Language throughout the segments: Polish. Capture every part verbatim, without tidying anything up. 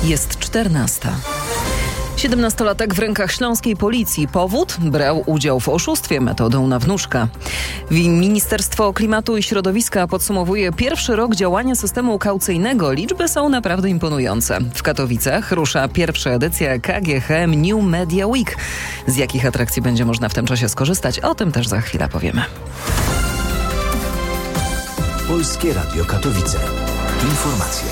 Jest czternasta. Siedemnastolatek w rękach śląskiej policji. Powód? Brał udział w oszustwie metodą na wnuczka. Ministerstwo Klimatu i Środowiska podsumowuje pierwszy rok działania systemu kaucyjnego. Liczby są naprawdę imponujące. W Katowicach rusza pierwsza edycja K G H M New Media Week. Z jakich atrakcji będzie można w tym czasie skorzystać? O tym też za chwilę powiemy. Polskie Radio Katowice. Informacje.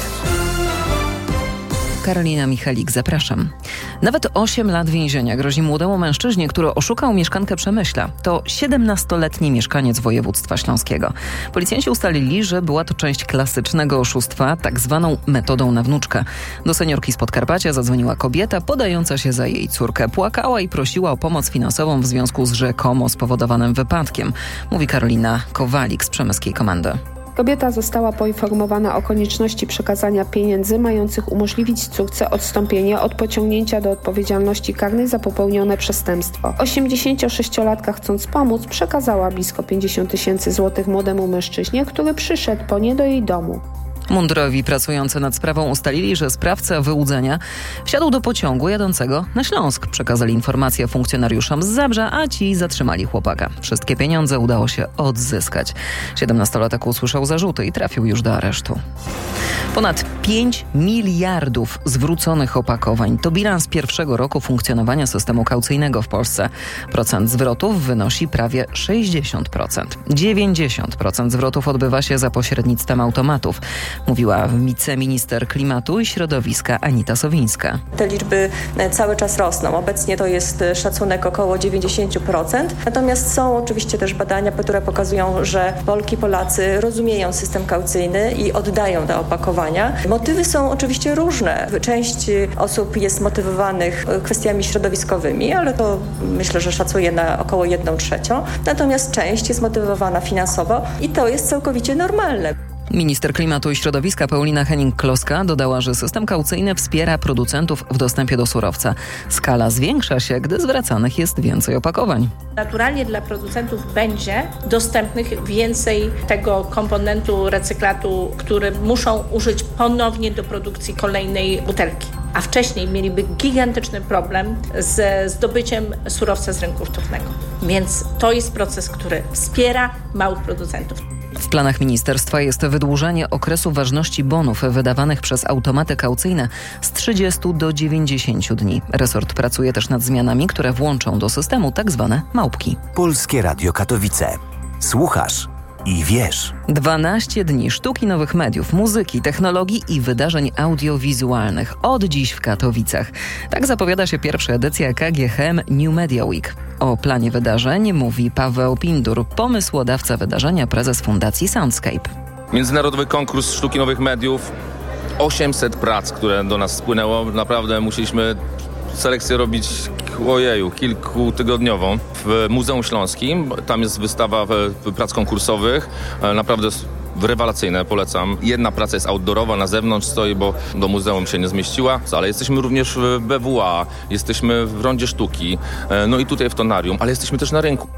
Karolina Michalik, zapraszam. Nawet osiem lat więzienia grozi młodemu mężczyźnie, który oszukał mieszkankę Przemyśla. To siedemnastoletni mieszkaniec województwa śląskiego. Policjanci ustalili, że była to część klasycznego oszustwa, tak zwaną metodą na wnuczka. Do seniorki z Podkarpacia zadzwoniła kobieta podająca się za jej córkę. Płakała i prosiła o pomoc finansową w związku z rzekomo spowodowanym wypadkiem, mówi Karolina Kowalik z Przemyskiej Komendy. Kobieta została poinformowana o konieczności przekazania pieniędzy mających umożliwić córce odstąpienie od pociągnięcia do odpowiedzialności karnej za popełnione przestępstwo. osiemdziesięciosześciolatka, chcąc pomóc, przekazała blisko pięćdziesiąt tysięcy złotych młodemu mężczyźnie, który przyszedł po nie do jej domu. Mundurowi pracujący nad sprawą ustalili, że sprawca wyłudzenia wsiadł do pociągu jadącego na Śląsk. Przekazali informację funkcjonariuszom z Zabrza, a ci zatrzymali chłopaka. Wszystkie pieniądze udało się odzyskać. siedemnastolatek usłyszał zarzuty i trafił już do aresztu. Ponad pięć miliardów zwróconych opakowań to bilans pierwszego roku funkcjonowania systemu kaucyjnego w Polsce. Procent zwrotów wynosi prawie sześćdziesiąt procent. dziewięćdziesiąt procent zwrotów odbywa się za pośrednictwem automatów, mówiła wiceminister klimatu i środowiska Anita Sowińska. Te liczby cały czas rosną. Obecnie to jest szacunek około dziewięćdziesiąt procent. Natomiast są oczywiście też badania, które pokazują, że Polki, Polacy rozumieją system kaucyjny i oddają te opakowania. Motywy są oczywiście różne. Część osób jest motywowanych kwestiami środowiskowymi, ale to myślę, że szacuję na około jedną trzecią. Natomiast część jest motywowana finansowo i to jest całkowicie normalne. Minister klimatu i środowiska Paulina Henning-Kloska dodała, że system kaucyjny wspiera producentów w dostępie do surowca. Skala zwiększa się, gdy zwracanych jest więcej opakowań. Naturalnie dla producentów będzie dostępnych więcej tego komponentu recyklatu, który muszą użyć ponownie do produkcji kolejnej butelki. A wcześniej mieliby gigantyczny problem ze zdobyciem surowca z rynku wtórnego. Więc to jest proces, który wspiera małych producentów. W planach ministerstwa jest wydłużenie okresu ważności bonów wydawanych przez automaty kaucyjne z trzydziestu do dziewięćdziesięciu dni. Resort pracuje też nad zmianami, które włączą do systemu tak zwane małpki. Polskie Radio Katowice. Słuchasz i wiesz. dwanaście dni sztuki nowych mediów, muzyki, technologii i wydarzeń audiowizualnych. Od dziś w Katowicach. Tak zapowiada się pierwsza edycja K G H M New Media Week. O planie wydarzeń mówi Paweł Pindur, pomysłodawca wydarzenia, prezes Fundacji Soundscape. Międzynarodowy konkurs sztuki nowych mediów, osiemset prac, które do nas spłynęło. Naprawdę musieliśmy selekcję robić, ojeju, kilkutygodniową w Muzeum Śląskim. Tam jest wystawa prac konkursowych, naprawdę rewelacyjne, polecam. Jedna praca jest outdoorowa, na zewnątrz stoi, bo do muzeum się nie zmieściła, ale jesteśmy również w B W A, jesteśmy w Rondzie Sztuki, no i tutaj w Tonarium, ale jesteśmy też na rynku.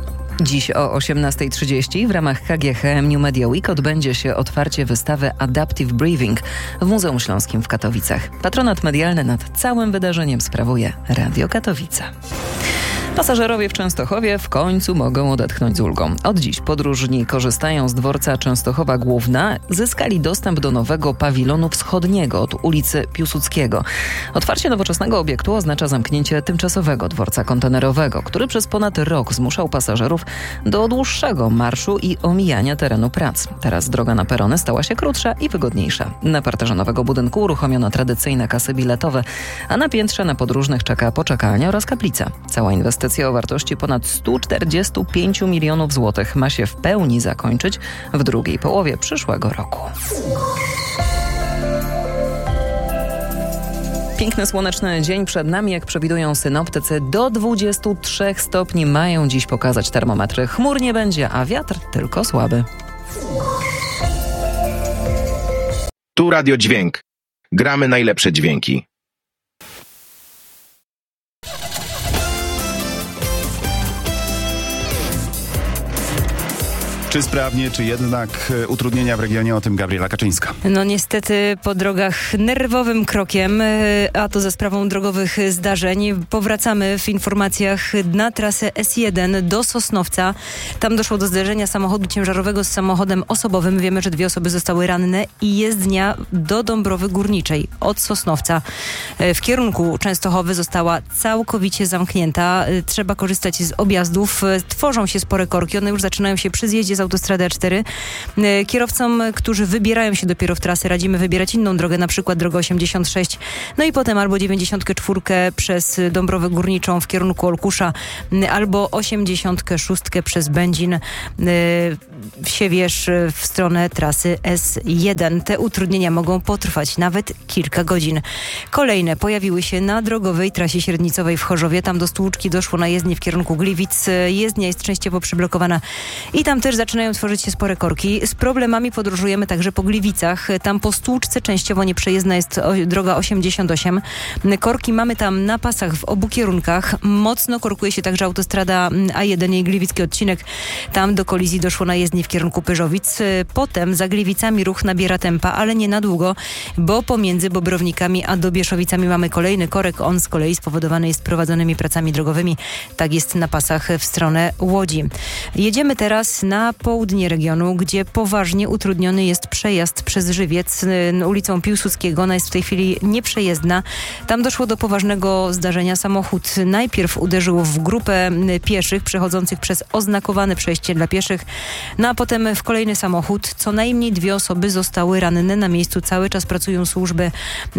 Dziś o osiemnasta trzydzieści w ramach K G H M New Media Week odbędzie się otwarcie wystawy Adaptive Breathing w Muzeum Śląskim w Katowicach. Patronat medialny nad całym wydarzeniem sprawuje Radio Katowice. Pasażerowie w Częstochowie w końcu mogą odetchnąć z ulgą. Od dziś podróżni korzystają z dworca Częstochowa Główna, zyskali dostęp do nowego pawilonu wschodniego od ulicy Piłsudskiego. Otwarcie nowoczesnego obiektu oznacza zamknięcie tymczasowego dworca kontenerowego, który przez ponad rok zmuszał pasażerów do dłuższego marszu i omijania terenu prac. Teraz droga na perony stała się krótsza i wygodniejsza. Na parterze nowego budynku uruchomiono tradycyjne kasy biletowe, a na piętrze na podróżnych czeka poczekalnia oraz kaplica. Cała inwestycja Inwestycja o wartości ponad sto czterdzieści pięć milionów złotych ma się w pełni zakończyć w drugiej połowie przyszłego roku. Piękny, słoneczny dzień przed nami, jak przewidują synoptycy. Do dwudziestu trzech stopni mają dziś pokazać termometry. Chmur nie będzie, a wiatr tylko słaby. Tu Radio Dźwięk. Gramy najlepsze dźwięki. Czy sprawnie, czy jednak utrudnienia w regionie? O tym Gabriela Kaczyńska. No niestety po drogach nerwowym krokiem, a to za sprawą drogowych zdarzeń. Powracamy w informacjach na trasę S jeden do Sosnowca. Tam doszło do zderzenia samochodu ciężarowego z samochodem osobowym. Wiemy, że dwie osoby zostały ranne i jezdnia do Dąbrowy Górniczej od Sosnowca w kierunku Częstochowy została całkowicie zamknięta. Trzeba korzystać z objazdów. Tworzą się spore korki. One już zaczynają się przy zjeździe z autostrady A cztery. Kierowcom, którzy wybierają się dopiero w trasy, radzimy wybierać inną drogę, na przykład drogę osiemdziesiąt sześć, no i potem albo dziewięćdziesiąt cztery przez Dąbrowę Górniczą w kierunku Olkusza, albo osiemdziesiąt sześć przez Będzin w Siewierz w stronę trasy S jeden. Te utrudnienia mogą potrwać nawet kilka godzin. Kolejne pojawiły się na drogowej trasie średnicowej w Chorzowie. Tam do stłuczki doszło na jezdni w kierunku Gliwic. Jezdnia jest częściowo przyblokowana i tam też zaczynają tworzyć się spore korki. Z problemami podróżujemy także po Gliwicach. Tam po stłuczce częściowo nieprzejezdna jest droga osiemdziesiąt osiem. Korki mamy tam na pasach w obu kierunkach. Mocno korkuje się także autostrada A jeden, jej gliwicki odcinek. Tam do kolizji doszło na jezdni w kierunku Pyrzowic. Potem za Gliwicami ruch nabiera tempa, ale nie na długo, bo pomiędzy Bobrownikami a Dobieszowicami mamy kolejny korek. On z kolei spowodowany jest prowadzonymi pracami drogowymi. Tak jest na pasach w stronę Łodzi. Jedziemy teraz na południe regionu, gdzie poważnie utrudniony jest przejazd przez Żywiec ulicą Piłsudskiego. Ona jest w tej chwili nieprzejezdna. Tam doszło do poważnego zdarzenia. Samochód najpierw uderzył w grupę pieszych przechodzących przez oznakowane przejście dla pieszych, no a potem w kolejny samochód. Co najmniej dwie osoby zostały ranne. Na miejscu cały czas pracują służby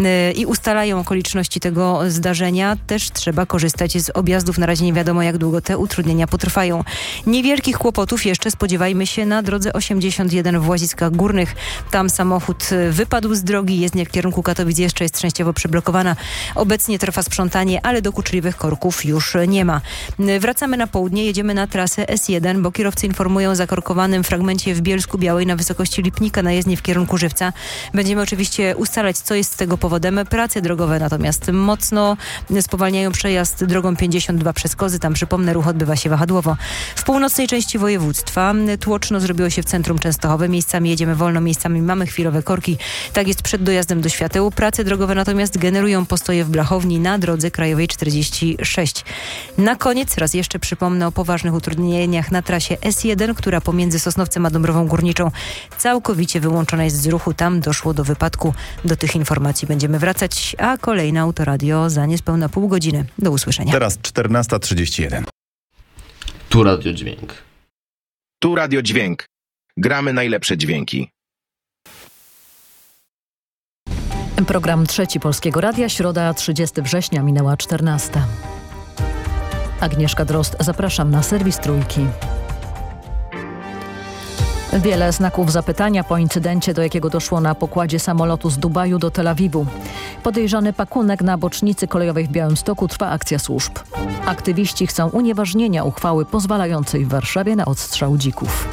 i ustalają okoliczności tego zdarzenia. Też trzeba korzystać z objazdów. Na razie nie wiadomo, jak długo te utrudnienia potrwają. Niewielkich kłopotów jeszcze spodziewajmy się na drodze osiemdziesiąt jeden w Łaziskach Górnych. Tam samochód wypadł z drogi. Jezdnia w kierunku Katowic jeszcze jest częściowo przyblokowana. Obecnie trwa sprzątanie, ale dokuczliwych korków już nie ma. Wracamy na południe. Jedziemy na trasę S jeden, bo kierowcy informują o zakorkowanym fragmencie w Bielsku Białej na wysokości Lipnika na jezdni w kierunku Żywca. Będziemy oczywiście ustalać, co jest z tego powodem. Prace drogowe natomiast mocno spowalniają przejazd drogą pięćdziesiąt dwa przez Kozy. Tam, przypomnę, ruch odbywa się wahadłowo. W północnej części województwa tłoczno zrobiło się w centrum Częstochowe. Miejscami jedziemy wolno, miejscami mamy chwilowe korki. Tak jest przed dojazdem do Świateł. Prace drogowe natomiast generują postoje w Blachowni na drodze krajowej czterdzieści sześć. Na koniec raz jeszcze przypomnę o poważnych utrudnieniach na trasie S jeden, która pomiędzy Sosnowcem a Dąbrową Górniczą całkowicie wyłączona jest z ruchu. Tam doszło do wypadku. Do tych informacji będziemy wracać, a kolejne Autoradio za niespełna pół godziny. Do usłyszenia. Teraz czternasta trzydzieści jeden. Tu Radio Dźwięk. Tu Radio Dźwięk. Gramy najlepsze dźwięki. Program Trzeci Polskiego Radia, środa trzydziestego września, minęła czternasta. Agnieszka Drozd, zapraszam na serwis Trójki. Wiele znaków zapytania po incydencie, do jakiego doszło na pokładzie samolotu z Dubaju do Tel Awiwu. Podejrzany pakunek na bocznicy kolejowej w Białymstoku, trwa akcja służb. Aktywiści chcą unieważnienia uchwały pozwalającej w Warszawie na odstrzał dzików.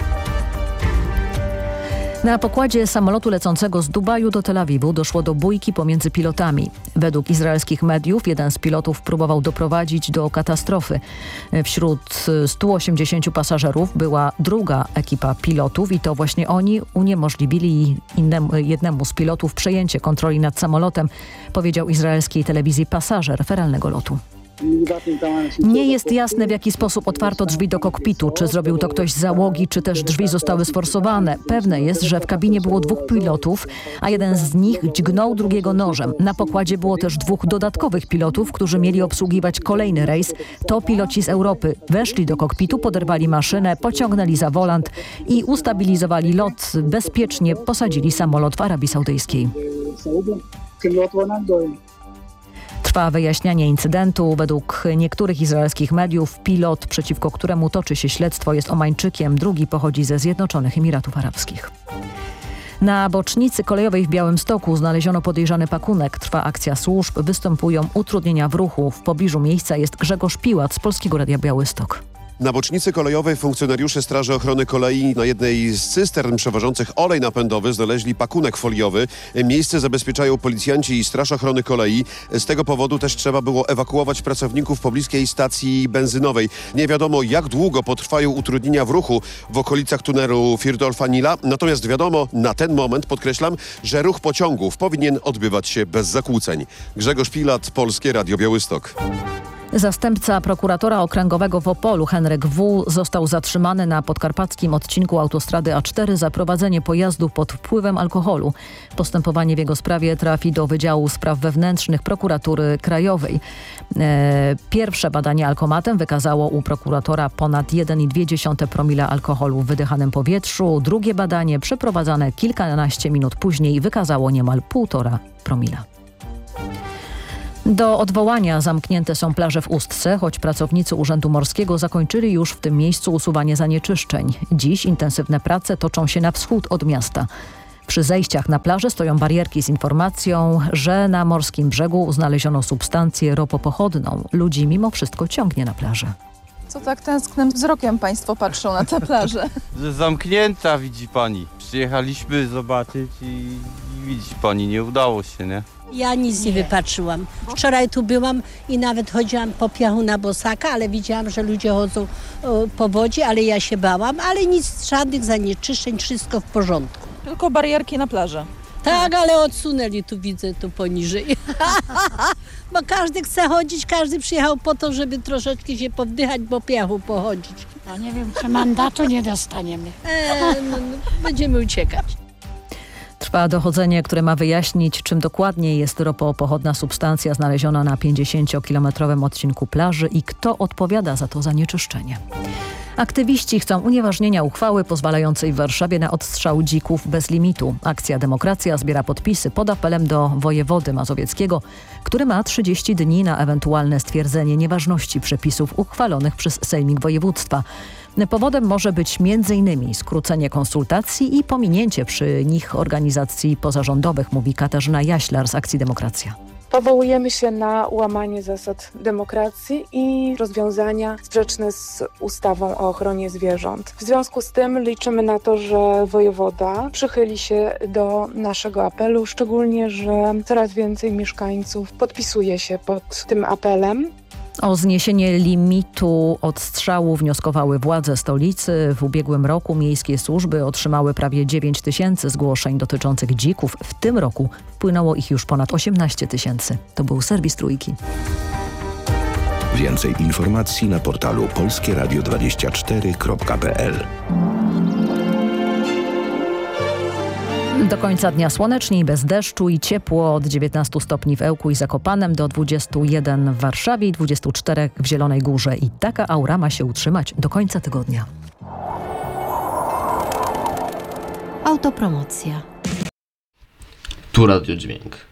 Na pokładzie samolotu lecącego z Dubaju do Tel Awiwu doszło do bójki pomiędzy pilotami. Według izraelskich mediów jeden z pilotów próbował doprowadzić do katastrofy. Wśród stu osiemdziesięciu pasażerów była druga ekipa pilotów i to właśnie oni uniemożliwili innemu, jednemu z pilotów przejęcie kontroli nad samolotem, powiedział izraelskiej telewizji pasażer feralnego lotu. Nie jest jasne, w jaki sposób otwarto drzwi do kokpitu. Czy zrobił to ktoś z załogi, czy też drzwi zostały sforsowane. Pewne jest, że w kabinie było dwóch pilotów, a jeden z nich dźgnął drugiego nożem. Na pokładzie było też dwóch dodatkowych pilotów, którzy mieli obsługiwać kolejny rejs. To piloci z Europy. Weszli do kokpitu, poderwali maszynę, pociągnęli za wolant i ustabilizowali lot. Bezpiecznie posadzili samolot w Arabii Saudyjskiej. Trwa wyjaśnianie incydentu. Według niektórych izraelskich mediów pilot, przeciwko któremu toczy się śledztwo, jest Omańczykiem. Drugi pochodzi ze Zjednoczonych Emiratów Arabskich. Na bocznicy kolejowej w Białymstoku znaleziono podejrzany pakunek. Trwa akcja służb. Występują utrudnienia w ruchu. W pobliżu miejsca jest Grzegorz Piłat z Polskiego Radia Białystok. Na bocznicy kolejowej funkcjonariusze Straży Ochrony Kolei na jednej z cystern przewożących olej napędowy znaleźli pakunek foliowy. Miejsce zabezpieczają policjanci i Straż Ochrony Kolei. Z tego powodu też trzeba było ewakuować pracowników pobliskiej stacji benzynowej. Nie wiadomo, jak długo potrwają utrudnienia w ruchu w okolicach tunelu Firdolfa-Nila. Natomiast wiadomo, na ten moment, podkreślam, że ruch pociągów powinien odbywać się bez zakłóceń. Grzegorz Pilat, Polskie Radio Białystok. Zastępca prokuratora okręgowego w Opolu, Henryk W., został zatrzymany na podkarpackim odcinku autostrady A cztery za prowadzenie pojazdu pod wpływem alkoholu. Postępowanie w jego sprawie trafi do Wydziału Spraw Wewnętrznych Prokuratury Krajowej. E, pierwsze badanie alkomatem wykazało u prokuratora ponad jeden przecinek dwa promila alkoholu w wydychanym powietrzu. Drugie badanie, przeprowadzane kilkanaście minut później, wykazało niemal półtora promila. Do odwołania zamknięte są plaże w Ustce, choć pracownicy Urzędu Morskiego zakończyli już w tym miejscu usuwanie zanieczyszczeń. Dziś intensywne prace toczą się na wschód od miasta. Przy zejściach na plażę stoją barierki z informacją, że na morskim brzegu znaleziono substancję ropopochodną. Ludzi mimo wszystko ciągnie na plażę. Co tak tęsknym wzrokiem państwo patrzą na tę plażę? Zamknięta, widzi pani. Przyjechaliśmy zobaczyć i, i widzi pani, nie udało się, nie? Ja nic nie wypatrzyłam. Wczoraj tu byłam i nawet chodziłam po piachu na bosaka, ale widziałam, że ludzie chodzą o, po wodzie, ale ja się bałam, ale nic, żadnych zanieczyszczeń, wszystko w porządku. Tylko barierki na plaży. Tak, ale odsunęli, tu widzę, tu poniżej. Bo każdy chce chodzić, każdy przyjechał po to, żeby troszeczkę się powdychać, po piachu pochodzić. No nie wiem, czy mandatu nie dostaniemy. E, no, no, będziemy uciekać. Trwa dochodzenie, które ma wyjaśnić, czym dokładnie jest ropopochodna substancja znaleziona na pięćdziesięciokilometrowym odcinku plaży i kto odpowiada za to zanieczyszczenie. Aktywiści chcą unieważnienia uchwały pozwalającej w Warszawie na odstrzał dzików bez limitu. Akcja Demokracja zbiera podpisy pod apelem do wojewody mazowieckiego, który ma trzydzieści dni na ewentualne stwierdzenie nieważności przepisów uchwalonych przez Sejmik Województwa. Powodem może być między innymi skrócenie konsultacji i pominięcie przy nich organizacji pozarządowych, mówi Katarzyna Jaślar z Akcji Demokracja. Powołujemy się na łamanie zasad demokracji i rozwiązania sprzeczne z ustawą o ochronie zwierząt. W związku z tym liczymy na to, że wojewoda przychyli się do naszego apelu, szczególnie, że coraz więcej mieszkańców podpisuje się pod tym apelem. O zniesienie limitu odstrzału wnioskowały władze stolicy. W ubiegłym roku miejskie służby otrzymały prawie dziewięć tysięcy zgłoszeń dotyczących dzików. W tym roku wpłynęło ich już ponad osiemnaście tysięcy. To był serwis Trójki. Więcej informacji na portalu polskie radio dwadzieścia cztery kropka p l. Do końca dnia słonecznie i bez deszczu i ciepło, od dziewiętnastu stopni w Ełku i Zakopanem do dwudziestu jeden w Warszawie i dwudziestu czterech w Zielonej Górze. I taka aura ma się utrzymać do końca tygodnia. Autopromocja. Tu Radio Dźwięk.